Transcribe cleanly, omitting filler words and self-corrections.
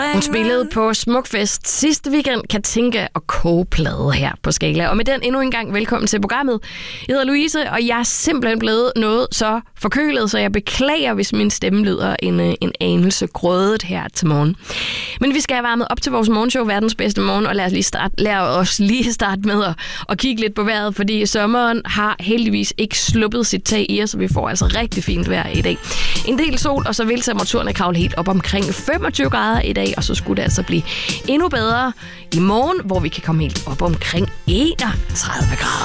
Hun spillede på Smukfest sidste weekend, Katinka og Kogeplade her på Skala. Og med den endnu en gang velkommen til programmet. Jeg hedder Louise, og jeg er simpelthen blevet noget så forkølet, så jeg beklager, hvis min stemme lyder en anelse grødet her til morgen. Men vi skal have varmet op til vores morgenshow, Verdens Bedste Morgen, og lad os lige starte med at kigge lidt på vejret, fordi sommeren har heldigvis ikke sluppet sit tag i os, så vi får altså rigtig fint vejr i dag. En del sol, og så vil temperaturerne kravle helt op omkring 25 grader i dag, og så skulle det altså blive endnu bedre i morgen, hvor vi kan komme helt op omkring 31 grader.